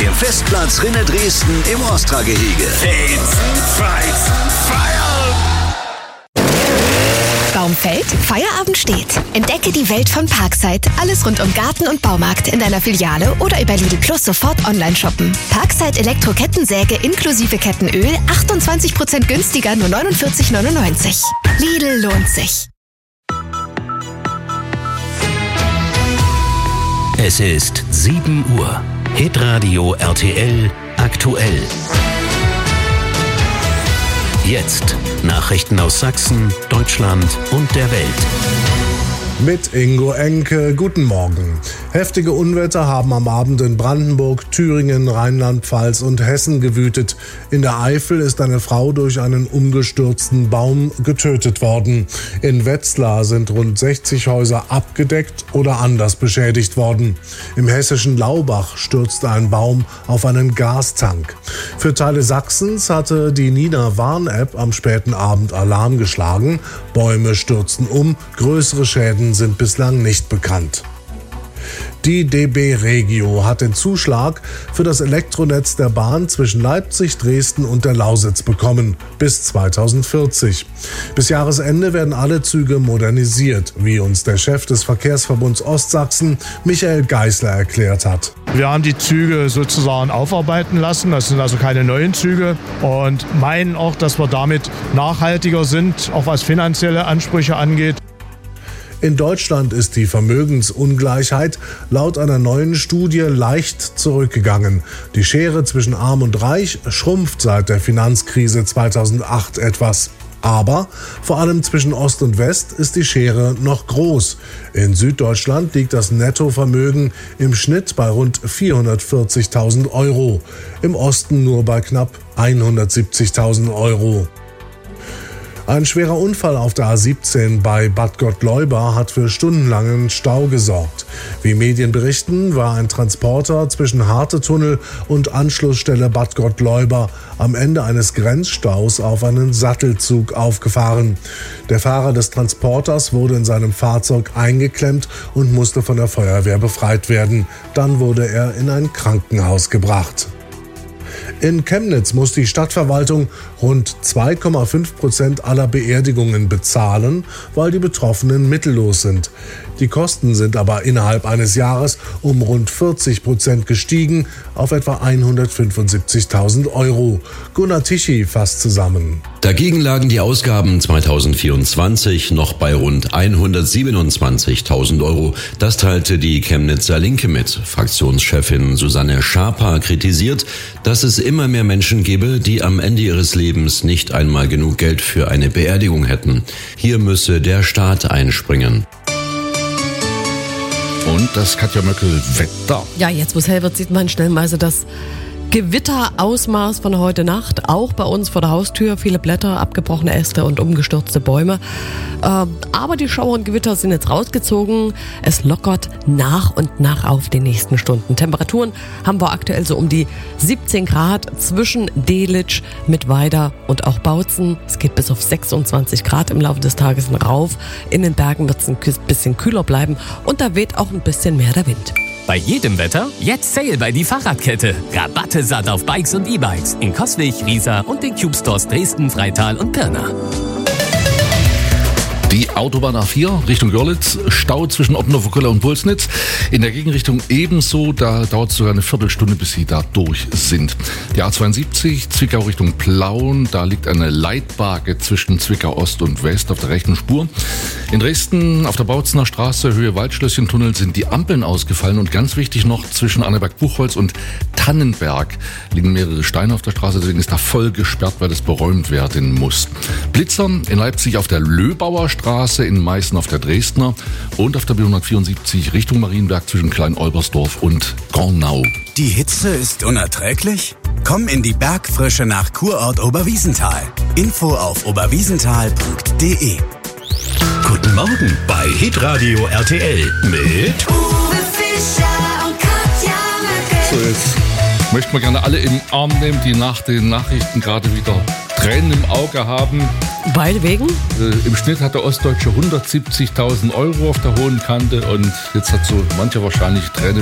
dem Festplatz Rinne Dresden im Ostra-Gehege. Baum fällt, Feierabend steht. Entdecke die Welt von Parkside. Alles rund um Garten und Baumarkt in deiner Filiale oder über Lidl Plus sofort online shoppen. Parkside Elektro-Kettensäge inklusive Kettenöl 28% günstiger, nur 49,99. Lidl lohnt sich. Es ist 7 Uhr. Hitradio RTL aktuell. Jetzt Nachrichten aus Sachsen, Deutschland und der Welt. Mit Ingo Enke, guten Morgen. Heftige Unwetter haben am Abend in Brandenburg, Thüringen, Rheinland-Pfalz und Hessen gewütet. In der Eifel ist eine Frau durch einen umgestürzten Baum getötet worden. In Wetzlar sind rund 60 Häuser abgedeckt oder anders beschädigt worden. Im hessischen Laubach stürzte ein Baum auf einen Gastank. Für Teile Sachsens hatte die Nina-Warn-App am späten Abend Alarm geschlagen. Bäume stürzten um, größere Schäden sind bislang nicht bekannt. Die DB Regio hat den Zuschlag für das Elektronetz der Bahn zwischen Leipzig, Dresden und der Lausitz bekommen, bis 2040. Bis Jahresende werden alle Züge modernisiert, wie uns der Chef des Verkehrsverbunds Ostsachsen, Michael Geisler, erklärt hat. Wir haben die Züge sozusagen aufarbeiten lassen, das sind also keine neuen Züge und meinen auch, dass wir damit nachhaltiger sind, auch was finanzielle Ansprüche angeht. In Deutschland ist die Vermögensungleichheit laut einer neuen Studie leicht zurückgegangen. Die Schere zwischen Arm und Reich schrumpft seit der Finanzkrise 2008 etwas. Aber vor allem zwischen Ost und West ist die Schere noch groß. In Süddeutschland liegt das Nettovermögen im Schnitt bei rund 440.000 Euro. Im Osten nur bei knapp 170.000 Euro. Ein schwerer Unfall auf der A17 bei Bad Gottleuba hat für stundenlangen Stau gesorgt. Wie Medien berichten, war ein Transporter zwischen Hartetunnel und Anschlussstelle Bad Gottleuba am Ende eines Grenzstaus auf einen Sattelzug aufgefahren. Der Fahrer des Transporters wurde in seinem Fahrzeug eingeklemmt und musste von der Feuerwehr befreit werden. Dann wurde er in ein Krankenhaus gebracht. In Chemnitz muss die Stadtverwaltung rund 2,5% aller Beerdigungen bezahlen, weil die Betroffenen mittellos sind. Die Kosten sind aber innerhalb eines Jahres um rund 40% gestiegen auf etwa 175.000 Euro. Gunnar Tichy fasst zusammen. Dagegen lagen die Ausgaben 2024 noch bei rund 127.000 Euro. Das teilte die Chemnitzer Linke mit. Fraktionschefin Susanne Schaper kritisiert, dass es immer mehr Menschen gebe, die am Ende ihres Lebens nicht einmal genug Geld für eine Beerdigung hätten. Hier müsse der Staat einspringen. Und das Katja Möckel Wetter. Ja, jetzt wo es hell wird, sieht man stellenweise das Gewitterausmaß von heute Nacht, auch bei uns vor der Haustür. Viele Blätter, abgebrochene Äste und umgestürzte Bäume. Aber die Schauer und Gewitter sind jetzt rausgezogen. Es lockert nach und nach auf den nächsten Stunden. Temperaturen haben wir aktuell so um die 17 Grad zwischen Delitzsch, Mittweida und auch Bautzen. Es geht bis auf 26 Grad im Laufe des Tages rauf. In den Bergen wird es ein bisschen kühler bleiben und da weht auch ein bisschen mehr der Wind. Bei jedem Wetter jetzt Sale bei die Fahrradkette. Rabatte satt auf Bikes und E-Bikes in Coswig, Riesa und den Cube Stores Dresden, Freital und Pirna. Die Autobahn A4 Richtung Görlitz, Stau zwischen Oppenhofer-Köller und Pulsnitz. In der Gegenrichtung ebenso, da dauert es sogar eine Viertelstunde, bis Sie da durch sind. Die A72 Zwickau Richtung Plauen, da liegt eine Leitbarke zwischen Zwickau Ost und West auf der rechten Spur. In Dresden auf der Bautzener Straße Höhe Waldschlösschen-Tunnel sind die Ampeln ausgefallen und ganz wichtig noch zwischen Annaberg-Buchholz und Tannenberg liegen mehrere Steine auf der Straße, deswegen ist da voll gesperrt, weil es beräumt werden muss. Blitzer in Leipzig auf der Löbauer Straße, in Meißen auf der Dresdner und auf der B174 Richtung Marienberg zwischen Klein-Olbersdorf und Gornau. Die Hitze ist unerträglich? Komm in die Bergfrische nach Kurort Oberwiesenthal. Info auf oberwiesenthal.de. Guten Morgen bei Hitradio RTL mit Uwe Fischer und Katja Möckel. So, jetzt möchten wir gerne alle im Arm nehmen, die nach den Nachrichten gerade wieder Tränen im Auge haben. Beide wegen? Im Schnitt hat der Ostdeutsche 170.000 Euro auf der hohen Kante und jetzt hat so mancher wahrscheinlich Tränen